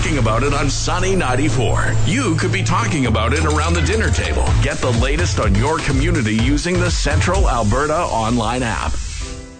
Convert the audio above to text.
talking about it on Sunny 94. You could be talking about it around the dinner table. Get the latest on your community using the Central Alberta online app.